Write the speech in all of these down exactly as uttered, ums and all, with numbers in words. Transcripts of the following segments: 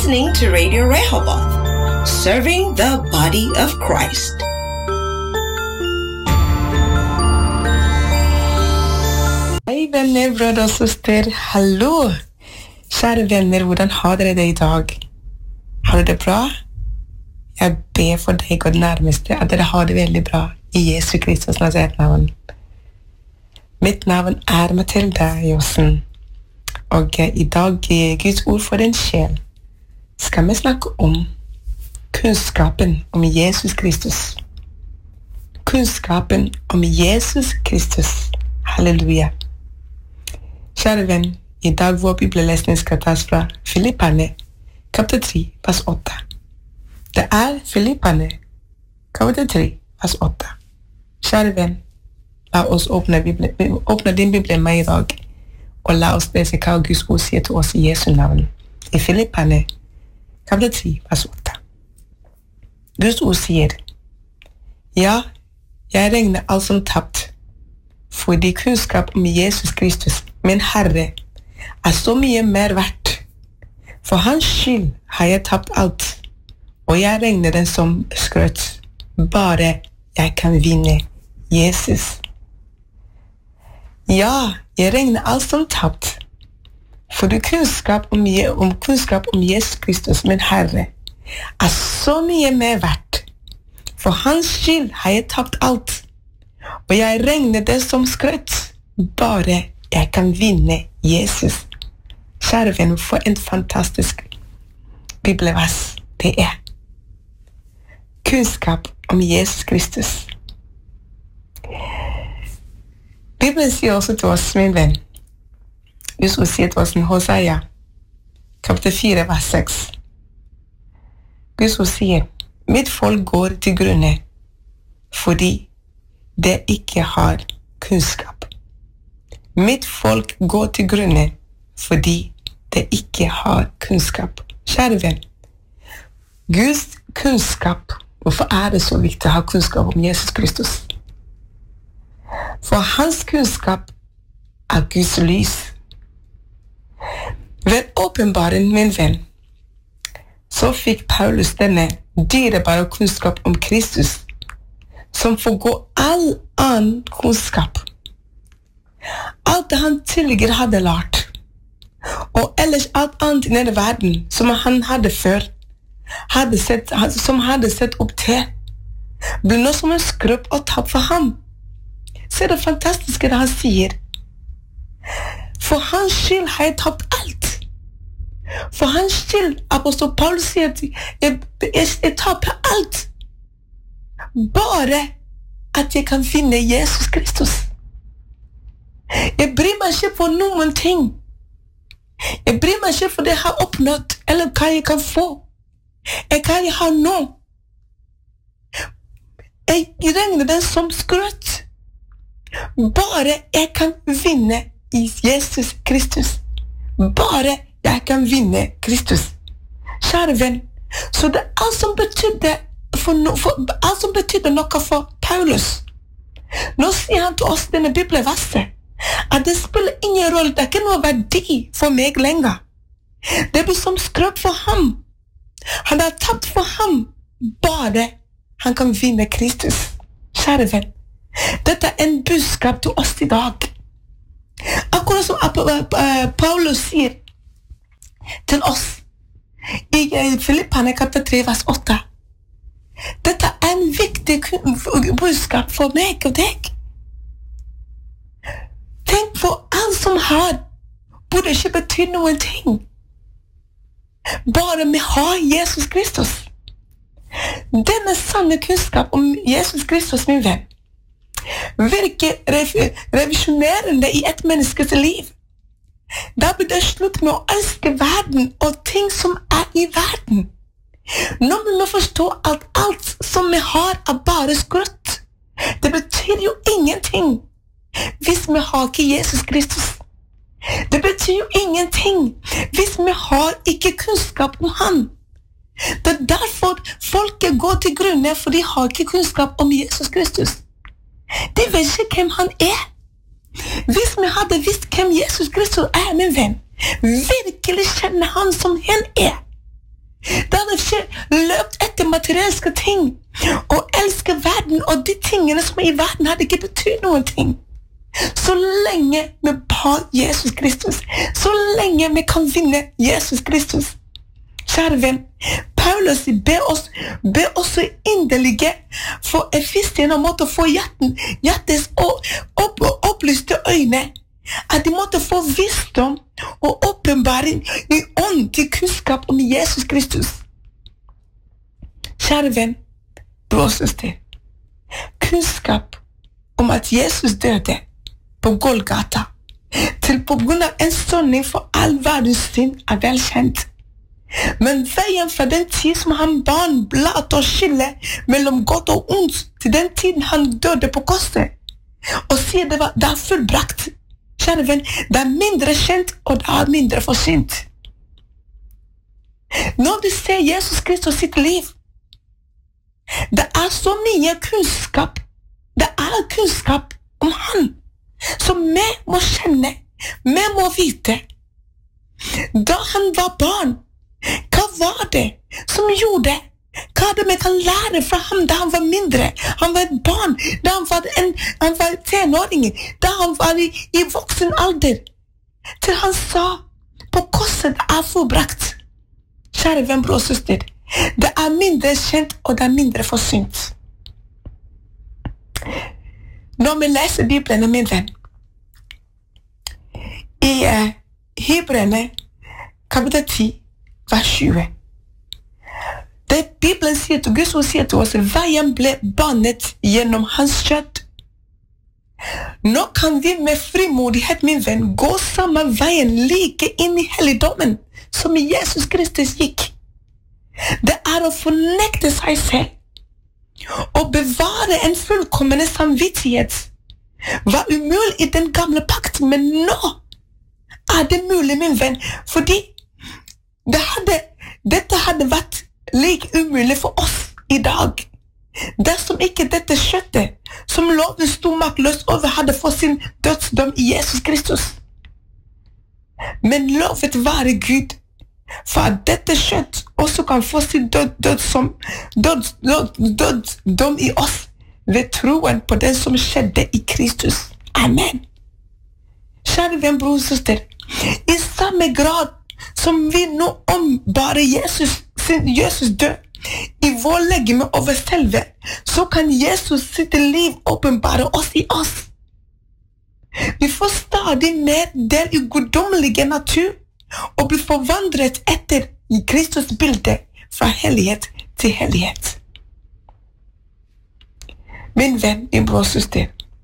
listening to Radio Rehoboth, serving the body of Christ. Hei venner, brødre og søster, hallo! Kjære venner, hvordan har dere det i dag? Har dere det bra? Jeg ber for deg og det nærmeste at dere har det veldig bra i Jesu Kristus Nazaret-navn. Mitt navn er Mathilda Jossen, og i dag i Guds ord for en sjel skal vi snakke om kunnskapen om Jesus Kristus. Kunnskapen om Jesus Kristus. Halleluja. Kjære venn, i dag vår bibellesning skal tas fra Filipperne, kapittel tre, vers åtte. Det er Filipperne, kapittel tre, vers åtte. Kjære venn, la oss åpne, Bibelen, åpne din Bibel med i dag, og la oss lese hva Guds ord sier til oss i Jesu navn. I Filipperne, kapittel tre, vers åtte. Guds ord sier, ja, jeg regner alt som tapt, fordi kunnskap om Jesus Kristus, min Herre, er så mye mer verdt. For hans skyld har jeg tapt alt, og jeg regner den som skrøt, bare jeg kan vinne Jesus. Ja, jeg regner alt som tapt, for du kunnskap om, om kunnskap om Jesus Kristus, min Herre, er så mye mer verdt. For hans skyld har jeg tapt alt, og jeg regner det som skrøt, bare jeg kan vinne Jesus. Kjære venn, for en fantastisk bibelvers det er. Kunnskap om Jesus Kristus. Bibelen sier også til oss, min venn, Jesus sier til oss i Hosea, kapittel fire, vers seks. Jesus sier, mitt folk går til grunne, fordi det ikke har kunnskap. Mitt folk går til grunne, fordi det ikke har kunnskap. Kjære venn, Guds kunnskap, hvorfor er det så viktig å ha kunnskap om Jesus Kristus? For hans kunnskap er Guds lys. Ved åpenbaren, min venn, så fikk Paulus denne dyrebare kunnskap om Kristus, som forgår all annen kunnskap. Alt det han tidligere hadde lært, og ellers alt annet i denne verden som han hadde før, hadde sett, som hadde sett opp til, ble nå som en skrubb og tapp for ham. Så er det fantastiske det han sier. For hans skyld har jeg tapt alt. For hans skyld, apostel Paulus sier at jeg, jeg, jeg taper alt. Bare at jeg kan finne Jesus Kristus. Jeg bryr meg ikke for noen ting. Jeg bryr meg ikke for det jeg har oppnådd, eller hva jeg kan få. Jeg kan jeg ha nå. Jeg regner den som skrøt. Bare jeg kan vinne i Jesus Kristus. Bare jeg kan vinne Kristus. Kjære venn, så det er alt som betydde, for no, for, alt som betydde noe for Paulus. Nå sier han til oss denne bibelverset, at det spiller ingen rolle, det er ikke noe verdi for meg lenger. Det blir som skrøp for ham. Han har tapt for ham, bare han kan vinne Kristus. Kjære venn, dette er en budskap til oss i dag. Akkurat som Paulus sier til oss i Filipperne kapittel tre, vers åtte. Dette er en viktig budskap for meg og deg. Tenk for alt som har, burde ikke bety noen ting. Bare vi har Jesus Kristus. Denne sanne kunnskap om Jesus Kristus, min venn, virker rev- revisjonerende i et menneskes liv. Da blir det slutt med å elske verden og ting som er i verden. Nå må vi forstå at alt som vi har er bare skrutt. Det betyr jo ingenting hvis vi har ikke Jesus Kristus. Det betyr jo ingenting hvis vi har ikke kunnskap om han. Det er derfor folket går til grunne, for de har ikke kunnskap om Jesus Kristus. De vet ikke hvem han er. Hvis vi hadde visst hvem Jesus Kristus er, min venn, virkelig kjenne han som han er, Da hadde ikke løpt etter materielske ting, og elsker verden, og de tingene som er i verden hadde ikke betydd noen ting. Så lenge vi har Jesus Kristus, så lenge vi kan vinne Jesus Kristus. Kjære venn, Paulus ber oss, ber oss inderlige for Efesien om å få hjerten, hjertes opp, opp, opplyste øyne, at de måtte få visdom og åpenbaring i ånd til kunnskap om Jesus Kristus. Kjære venn, bror og søster, kunnskap om at Jesus døde på Golgata, til på grunn av en soning for all verdens synd er velkjent. Men veien fra den tid som han barn blat å skille mellom godt og ondt til den tiden han døde på korset, og sier det var det er fullbrakt. Kjære venn, det er mindre kjent, og det er mindre for sint. Når du ser Jesus Kristus sitt liv, det er så mye kunnskap, det er kunnskap om han, som vi må kjenne, vi må vite. Da han var barn, hva var det som gjorde? Hva er det vi kan lære fra ham da han var mindre? Han var et barn, da han var en han var tenåring, da han var i, i voksen alder. Til han sa, på korset er fullbrakt. Kjære venn, bror og søster, det er mindre kjent, og det er mindre forsynt. Når vi leser Bibelen, min venn, i uh, Hebreerne, kapittel ti, vers tjue. Det Bibelen sier til Guds ord sier til oss, veien ble bannet gjennom hans kjøtt. Nå kan vi med frimodighet, min venn, gå samme veien like inn i helligdommen som Jesus Kristus gikk. Det er å fornekte seg selv og bevare en fullkommende samvittighet. Var umulig i den gamle pakt, men nå er det mulig, min venn, fordi Det hadde, dette hadde vært like umulig for oss i dag. Dersom ikke dette kjøttet, som loven sto maktløs over, hadde fått sin dødsdom i Jesus Kristus. Men lovet være Gud, for at dette kjøtt også kan få sin død, død som, død, død, dødsdom i oss, ved troen på det som skjedde i Kristus. Amen. Kjære venn, bror og søster, i samme grad som vi nå om bare Jesus, Jesus død i vår legeme over selve, så kan Jesus sitt liv åpenbare oss i oss. Vi får stadig mer del i guddommelige natur og blir forvandret etter i Kristus bilde fra hellighet til hellighet. Min venn, din bror og søster,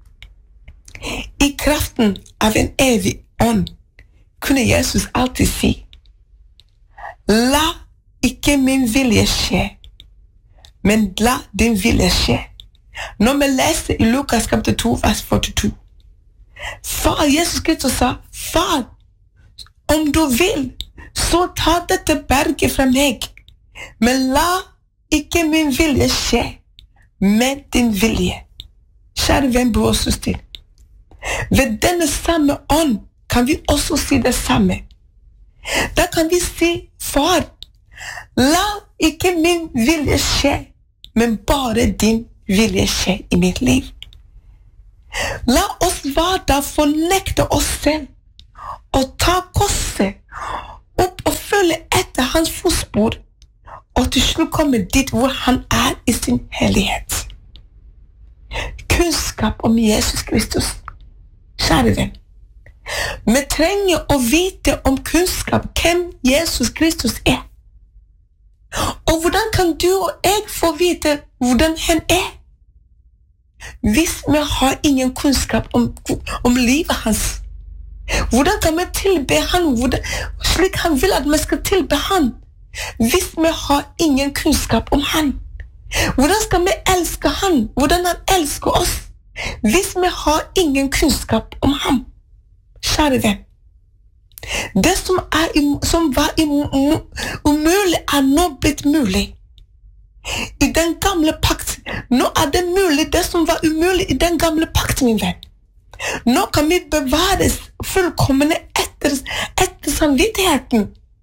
i kraften av en evig ånd kunne Jesus alltid si, la ikke min vilje skje, men la din vilje skje. Når vi leser i Lukas kapittel to, vers førtito, Far, Jesus Kristus sa, Far, om du vil, så ta dette berget fra meg, men la ikke min vilje skje, men din vilje. Kjære venn, bror og søster, ved denne samme ånd kan vi også si det samme. Da kan vi si, Far, la ikke min vilje skje, men bare din vilje skje i mitt liv. La oss hver dag fornekte oss selv og ta korset opp og følge etter hans fotspor, og til slutt komme dit hvor han er i sin hellighet. Kunnskap om Jesus Kristus. Kjære venn, vi trenger å vite om kunnskap hvem Jesus Kristus er. Og hvordan kan du og jeg få vite hvordan han er? Hvis vi har ingen kunnskap om, om livet hans, hvordan kan vi tilbe han hvordan, slik han vil at vi skal tilbe han? Hvis vi har ingen kunnskap om han, hvordan skal vi elske han? Hvordan han elsker oss? Hvis vi har ingen kunnskap om ham? Kjære venn, det som, er, som var umulig er nå blitt mulig. I den gamle pakt, nå er det mulig det som var umulig i den gamle pakt, min venn. Nå kan vi bevares fullkomne etter, etter samvittigheten.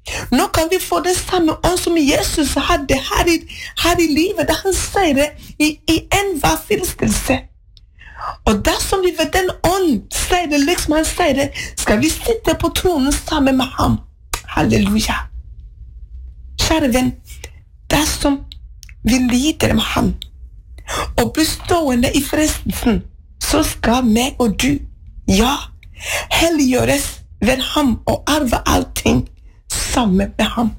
Nå kan vi få det samme ånd som Jesus hadde her i, her i livet, da han sier det i, i enhver fristelse. Og dersom vi ved den ånd sier det, liksom han sier det, skal vi sitte på tronen sammen med ham. Halleluja. Kjære venn, dersom vi lider med ham, og blir stående i fristelsen, så skal meg og du, ja, helliggjøres ved ham og arve allting sammen med ham.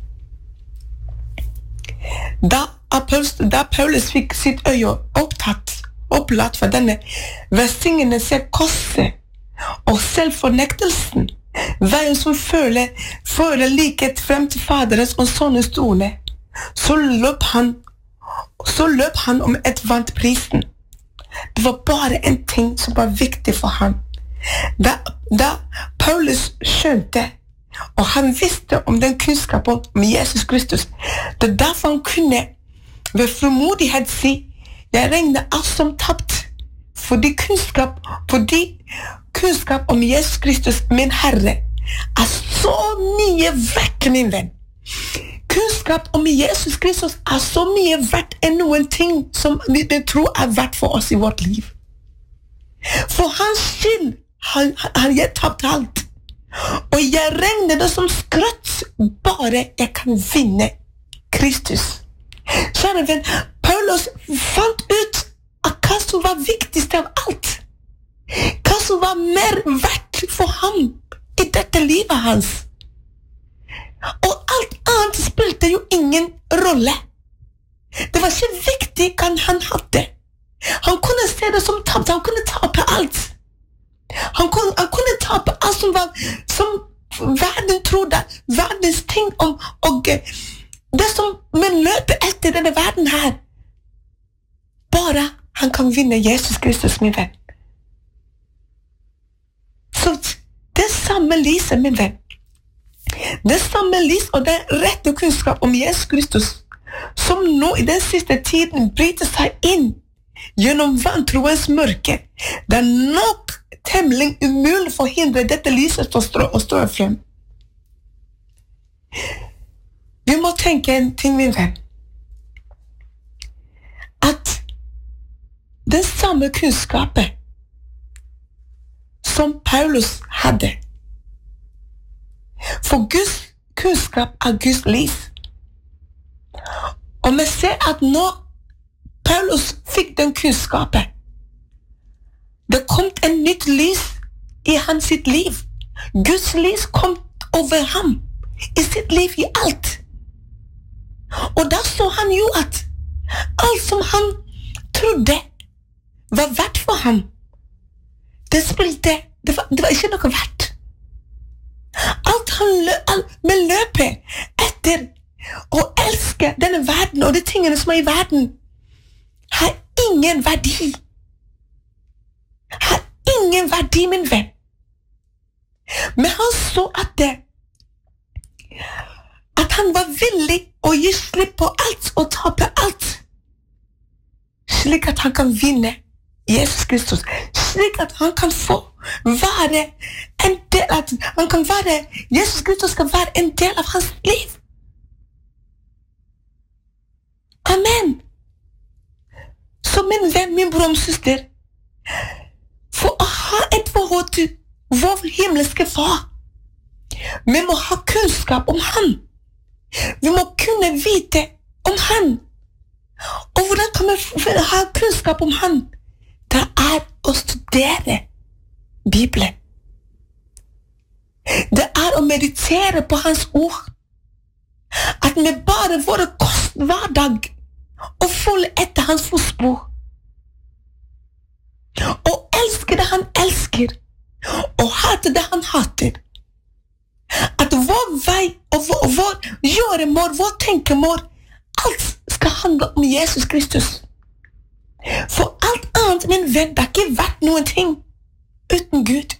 Da, da Paulus fikk sitt øye opptatt, opplatt for denne velsignelse kostet og selvfornektelsen, veien som føler, føler likhet frem til faderens og sønnens trone, så løp han, så løp han om et vant prisen. Det var bare en ting som var viktig for ham. Da, da Paulus skjønte, og han visste om den kunnskapen om Jesus Kristus, det er derfor han kunne ved frimodighet si, jeg regner alt som tapt, fordi kunnskap, fordi kunnskap om Jesus Kristus, min Herre, er så mye verdt, min venn. Kunnskap om Jesus Kristus er så mye verdt enn noen ting som vi tror er verdt for oss i vårt liv. For hans skyld har, har jeg tapt alt. Og jeg regner det som skrøtt bare jeg kan vinne Kristus. Kjære venn, Paulus fant ut at hva som var viktigst av alt. Hva som var mer verdt for ham i dette livet hans. Og alt annet spilte jo ingen rolle. Det var ikke viktig hva han hadde. Han kunne se det som tapt, han kunne tape alt. Han kunne, han kunne tape alt som var, som verden trodde, verdens ting om, og det som man løper etter denne verden her. Bare han kan vinne Jesus Kristus, min venn. Så det samme lyset, min venn, det samme lys og den rette kunnskap om Jesus Kristus, som nå i den siste tiden bryter seg inn gjennom vantroens mørke, det er nok temmelig umulig for å hindre dette lyset å stå, å stå frem. Vi må tenke en ting, min venn, at den samme kunnskapen som Paulus hadde, for Guds kunnskap er Guds liv. Og vi ser at når Paulus fikk den kunnskapen, det kom en nytt lys i hans sitt liv. Guds lys kom over ham, i sitt liv i alt. Og da så han jo at alt som han trodde var verdt for ham, det spilte, det var, det var ikke noe verdt. Alt han lø, alt, med løpet etter å elske denne verden og de tingene som er i verden, har ingen verdi. Har ingen verdi, min venn. Men han så at det, at han var villig å gi slipp på alt og tape alt, slik at han kan vinne Jesus Kristus, slik at han kan få være en del, at han kan være, Jesus Kristus skal være en del av hans liv. Amen. Så min venn, min bror og søster, for å ha et forhold til vår himmelske far, vi må ha kunnskap om han. Vi må kunne vite om han. Og hvordan kan vi ha kunnskap om han? Det er å studere Bibelen. Det er å meditere på hans ord. At vi bare våre kost hver dag og følge etter hans fotspor. Og elske det han elsker. Og hate det han hater. At vår vei og vår, vår gjøremål, vår tenkemål, alt skal handle om Jesus Kristus. For alt annet, min venn, det er ikke verdt noen ting uten Gud.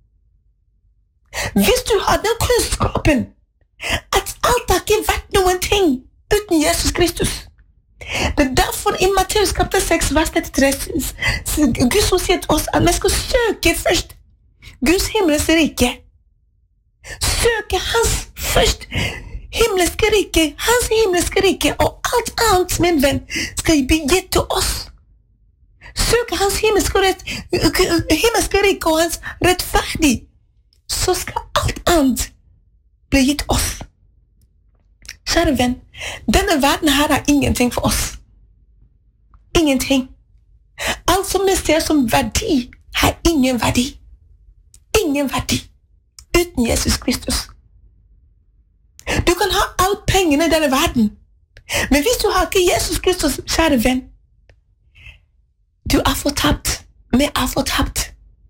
Hvis du har den kunnskapen at alt er ikke verdt noen ting uten Jesus Kristus, det er derfor i Matteus kapittel seks vers trettitre Gud som sier til oss at vi skal søke først Guds himmels rike, søke hans først himmelske rike, hans himmelske rike, og alt annet, min venn, skal bli gitt til oss. Søk hans himmelske, rett, himmelske rike og hans rettferdig, så skal alt annet bli gitt oss. Kjære venn, denne verden her er ingenting for oss. Ingenting. Alt som vi ser som verdi, har ingen verdi. Ingen verdi. Uten Jesus Kristus. Du kan ha alle pengene i denne verden, men hvis du har ikke Jesus Kristus, kjære venn, du er fortapt. Vi er fortapt.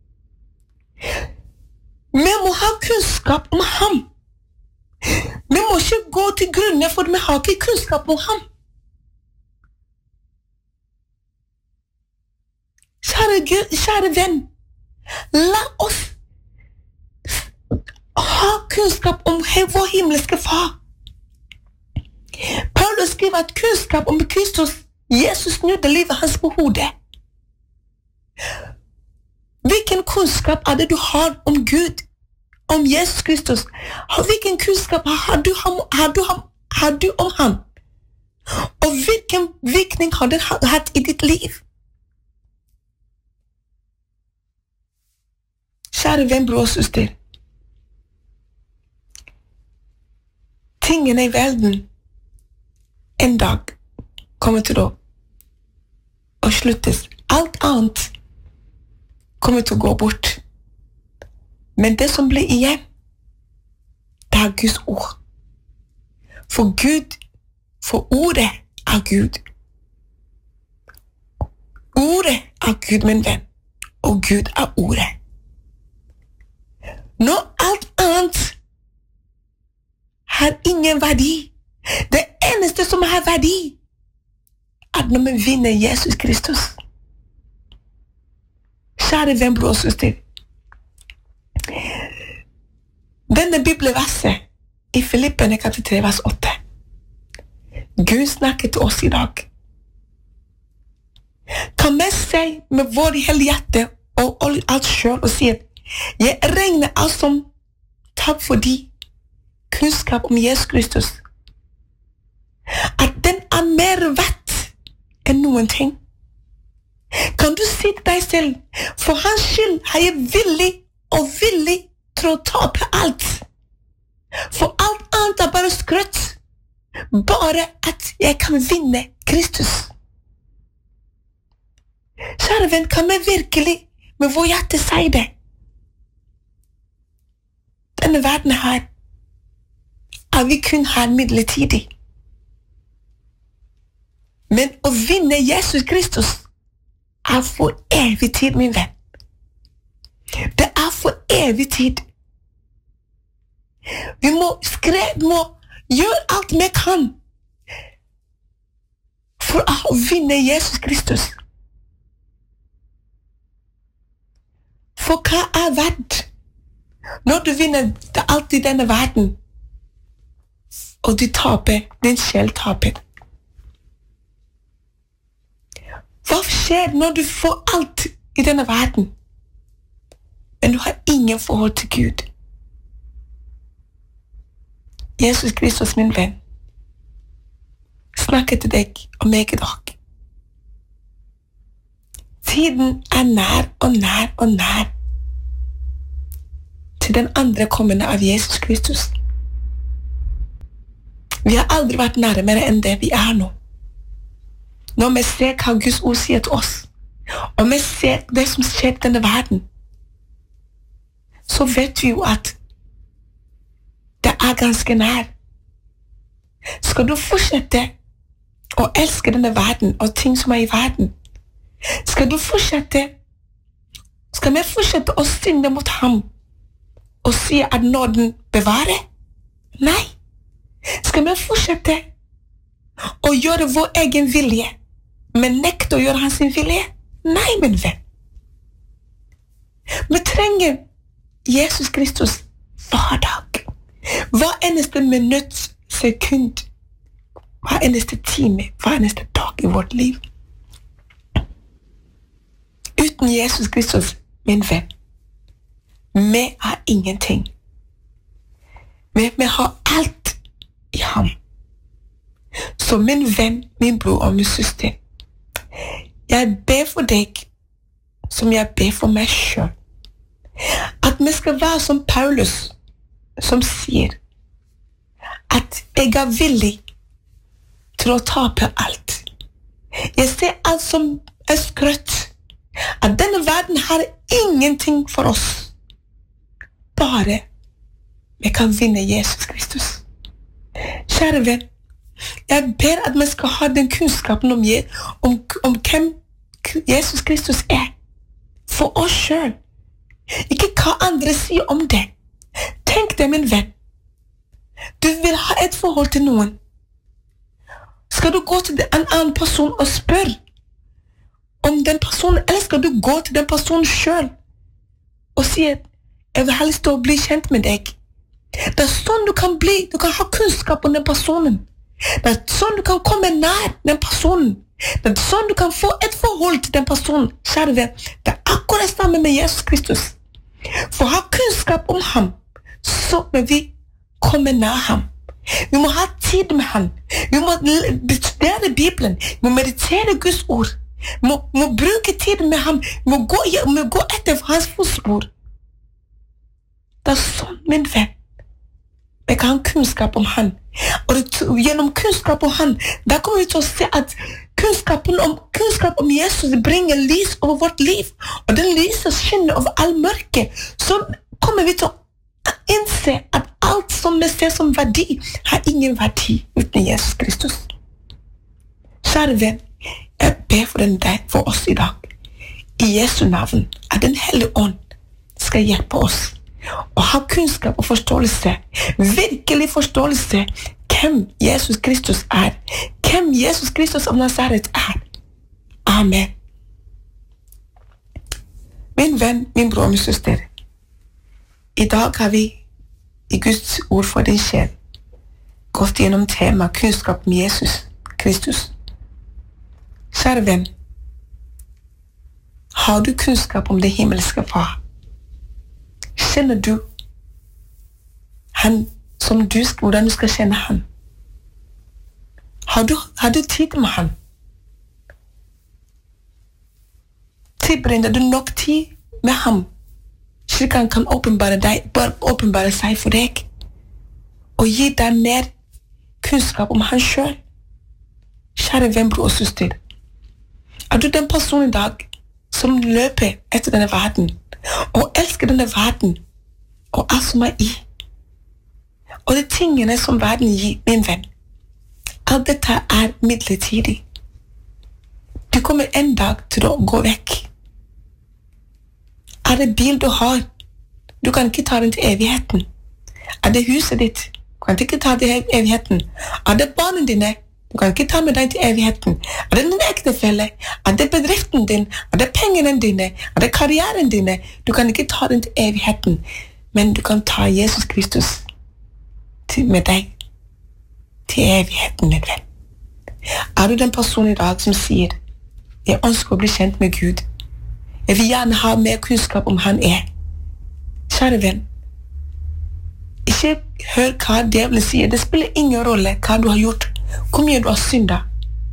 Vi må ha kunnskap om ham. Vi må ikke gå til grunne, for vi har ikke kunnskap om ham. Kjære, kjære venn, la oss ha kunnskap om vår himmelske far. Paulus skriver at kunnskap om Kristus, Jesus snudde livet hans på hodet. Hvilken kunnskap er det du har om Gud, om Jesus Kristus? Hvilken kunnskap har du, har du, har du om ham? Og hvilken virkning har det hatt i ditt liv? Kjære venn, bror og søster. Tingene i verden en dag kommer til å og sluttes. Alt annet kommer til å gå bort. Men det som blir igjen, det er Guds ord. For Gud, for ordet er Gud. Ordet er Gud, min venn. Og Gud er ordet. Når alt annet har ingen verdi, det eneste som har verdi, er når vi vinner Jesus Kristus. Kjære venn, bror og søster. Denne bibelverset i Filipperne kapittel tre, vers åtte. Gud snakker til oss i dag. Kan vi si med vår hele hjerte og alt selv og si at jeg regner alt som takk fordi kunnskap om Jesus Kristus, at den er mer verdt enn noen ting. Kan du si til deg selv, for hans skyld er jeg villig og villig til å tape alt. For alt annet er bare skrøtt, bare at jeg kan vinne Kristus. Kjære venn, kan vi virkelig med vår hjerte si det? Denne verden her er vi kun her midlertidig. Men å vinne Jesus Kristus er for evig tid, min venn. Det er for evig tid. Vi må skrive, må gjøre alt vi kan for å vinne Jesus Kristus. For hva er verdt når du vinner alt i denne verden, og du taper, din sjel taper? Hva skjer når du får alt i denne verden, men du har ingen forhold til Gud? Jesus Kristus, min venn, snakker til deg og meg i dag. Tiden er nær og nær og nær til den andre kommende av Jesus Kristus. Vi har aldri vært nærmere enn det vi er nå. Når vi ser hva Guds ord sier til oss, og vi ser det som skjer i denne verden, så vet vi jo at det er ganske nær. Skal du fortsette å elske denne verden og ting som er i verden, skal du fortsette, skal vi fortsette å synde mot ham og si at nåden bevarer? Nei. Skal vi fortsette å gjøre vår egen vilje, men nekte å gjøre hans vilje? Nei, min venn. Vi trenger Jesus Kristus hver dag. Hver eneste minutt, sekund, hver eneste time, hver eneste dag i vårt liv. Uten Jesus Kristus, min venn, vi har ingenting. Vi, vi har alt i Så min venn, min bror og min søster, jeg ber for deg, som jeg ber for meg selv, at vi skal være som Paulus, som sier at jeg er villig til å tape alt. Jeg ser alt som er skrøtt, at denne verden har ingenting for oss. Bare vi kan vinne Jesus Kristus. Kjære venn, jeg ber at vi skal ha den kunnskapen om, om, om hvem Jesus Kristus er, for oss selv. Ikke hva andre sier om det. Tenk deg, min venn. Du vil ha et forhold til noen. Skal du gå til en annen person og spørre om den personen, eller skal du gå til den personen selv og si at jeg vil ha lyst til å bli kjent med deg? Det er sånn du kan bli, du kan ha kunnskap om den personen. Det er sånn du kan komme nær den personen. Det er sånn du kan få et forhold til den personen. Kjære venn, det er akkurat sammen med Jesus Kristus. For å ha kunnskap om ham, så må vi komme nær ham. Vi må ha tid med ham. Vi må studere Bibelen. Vi må meditere Guds ord. Vi må, må bruke tid med ham. Vi må gå, vi må gå etter hans fotspor. Det er sånn, min venn. Vi kan ha kunnskap om han. Og det, gjennom kunnskap om han, da kommer vi til å se at kunnskapen om, kunnskap om Jesus bringer lys over vårt liv. Og den lyset skinner over all mørke. Så kommer vi til å innse at alt som vi ser som verdi, har ingen verdi uten Jesus Kristus. Kjære venn, jeg ber for den deg for oss i dag. I Jesu navn, at den hellige ånd skal hjelpe oss og ha kunnskap og forståelse, virkelig forståelse, hvem Jesus Kristus er, hvem Jesus Kristus av Nazaret er. Amen. Min venn, min bror og min søster, i dag har vi i Guds ord for din sjel gått gjennom tema kunnskap om Jesus Kristus. Kjære venn, har du kunnskap om det himmelske far? Kjenner du han som du, hvordan du skal kjenne han? Har du, har du tid med han? Tilbringer du nok tid med ham, slik han kan åpenbare, deg, åpenbare seg for deg, og gi deg mer kunnskap om han selv? Kjære venn, bror og søster, er du den personen i dag som løper etter denne verden, og elsker denne verden, og alt som er i? Og de tingene som verden gir, min venn, alt dette er midlertidig. Du kommer en dag til å gå vekk. Er det bil du har? Du kan ikke ta den til evigheten. Er det huset ditt? Du kan ikke ta det til evigheten. Er det barnen dine? Du kan ikke ta med deg til evigheten. Er det din ektefelle? Er det bedriften din? Er det pengene dine? Er det karrieren dine? Du kan ikke ta den til evigheten. Men du kan ta Jesus Kristus til, med deg til evigheten, min venn. Er du den personen i dag som sier jeg ønsker å bli kjent med Gud? Jeg vil gjerne ha mer kunnskap om han er. Kjære venn, ikke hør hva djevelen sier. Det spiller ingen rolle hva du har gjort, hvor mye du har syndet.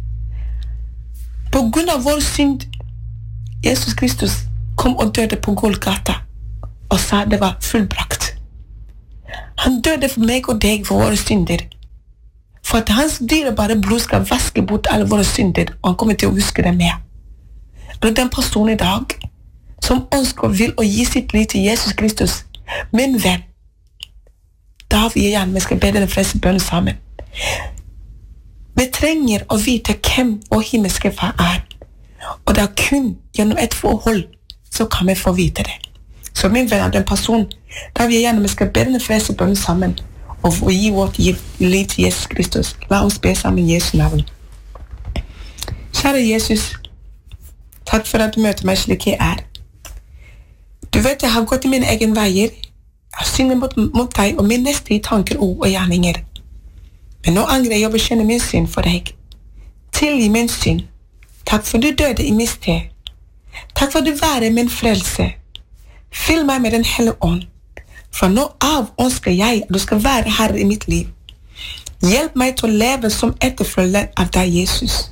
På grunn av vår synd, Jesus Kristus kom og døde på Golgata og sa det var fullbrakt. Han døde for meg og deg for våre synder, for at hans dyrebare blod skal vaske bort alle våre synder, og han kommer til å huske det mer. Er den personen i dag som ønsker og vil å gi sitt liv til Jesus Kristus, min venn, da vil jeg gjerne vi skal be denne fleste bønner sammen. Vi trenger å vite hvem vår himmelske far er, og det er kun gjennom et forhold så kan vi få vite det. Så min venn er den personen, da vil jeg gjerne vi skal be denne fleste bønner sammen, og gi vårt liv til Jesus Kristus. La oss be sammen i Jesu navn. Kjære Jesus, takk for at du møter meg slik jeg er. Du vet jeg har gått i mine egen veier, jeg har syndet mot, mot deg og min neste i tanker, ord og gjerninger. Men nå angrer jeg å bekjenne min synd for deg. Tilgi min synd. Takk for du døde i min sted. Takk for du være min frelse. Fyll meg med den hellige ånd. Fra nå av ønsker jeg at du skal være herre i mitt liv. Hjelp meg til å leve som etterfølger av deg, Jesus.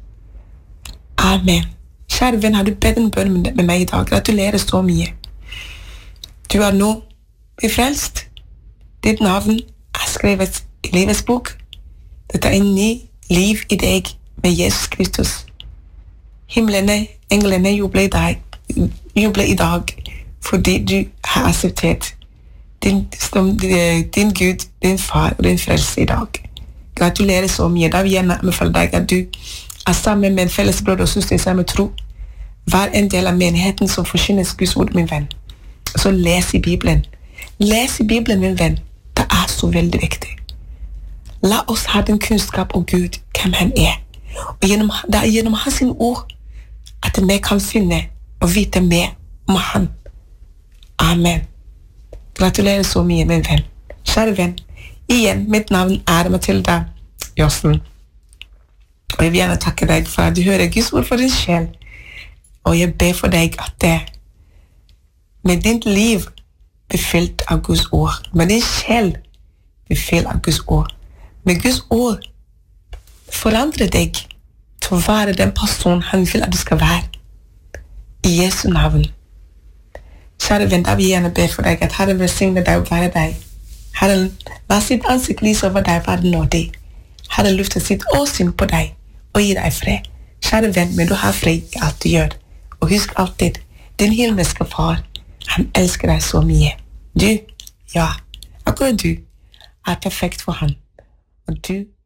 Amen. Kjære venn, har du bedt en bønn med meg i dag? Gratulerer så mye. Du er nå frelst. Ditt navn er skrevet i livets bok. Dette er en ny liv i deg med Jesus Kristus. Himmelene, englene jubler i dag, jubler i dag fordi du har akseptert din, din Gud, din far og din frelse i dag. Gratulerer så mye. Da vil jeg gjerne anbefale deg at du er sammen med en felles brød og søster i samme tro. Vær en del av menigheten som forkynner Guds ord, min venn. Så les i Bibelen. Les i Bibelen, min venn. Det er så veldig viktig. La oss ha den kunnskap om Gud, hvem han er. Og gjennom, det er gjennom hans ord at vi kan finne og vite mer om han. Amen. Gratulerer så mye, min venn. Kjære venn, igjen, mitt navn er Matilda Jossen. Og jeg vil gjerne takke deg for at du hører Guds ord for din sjel. Og jeg ber for deg at det med ditt liv blir fylt av Guds ord. Med din sjel blir fylt av Guds ord. Med Guds ord forandrer deg til å være den person han vil at du skal være. I Jesu navn. Kjære venn, da vil jeg gjerne be for deg at Herren velsigne deg og være deg. Herren, la sitt ansikt lyse over deg, være nådig. Herren løfter sitt åsyn på deg og gir deg fred. Kjære venn, men du har fred i alt du gjør. Og husk alltid, din himmelske far, han elsker deg så mye. Du, ja, akkurat du, er perfekt for han. Og du